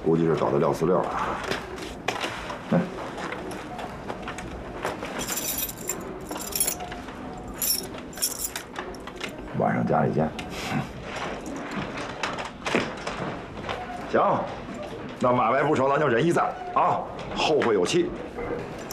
估计是找的廖四六了。来，晚上家里见。行，那马外不成，咱就忍一战啊，后会有期。